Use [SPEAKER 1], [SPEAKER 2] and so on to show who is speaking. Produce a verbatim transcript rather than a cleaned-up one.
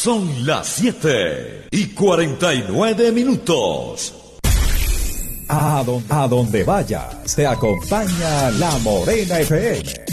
[SPEAKER 1] Son las siete y cuarenta y nueve minutos.
[SPEAKER 2] A donde, a donde vayas, te acompaña La Morena F M.